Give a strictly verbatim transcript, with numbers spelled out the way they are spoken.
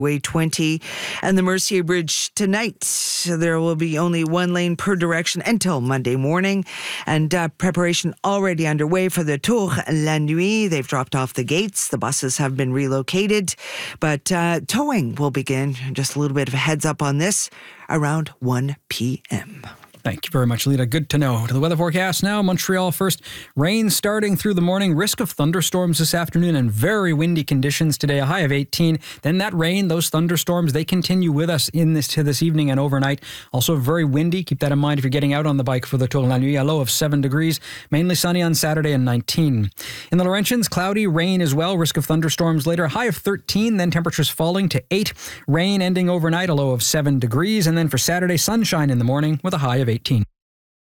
Way twenty, and the Mercier Bridge tonight. So there will be only one lane per direction until Monday morning, and uh, preparation already underway for the Tour La Nuit. They've dropped off the gates. The buses have been relocated, but uh, towing will begin. Just a little bit of a heads up on this around one p.m. Thank you very much, Lita. Good to know. To the weather forecast now. Montreal first. Rain starting through the morning. Risk of thunderstorms this afternoon and very windy conditions today. A high of eighteen. Then that rain, those thunderstorms, they continue with us in this to this evening and overnight. Also very windy. Keep that in mind if you're getting out on the bike for the Tour La Nuit. A low of seven degrees. Mainly sunny on Saturday and nineteen. In the Laurentians, cloudy, rain as well. Risk of thunderstorms later. High of thirteen. Then temperatures falling to eight. Rain ending overnight. A low of seven degrees. And then for Saturday, sunshine in the morning with a high of eighteen.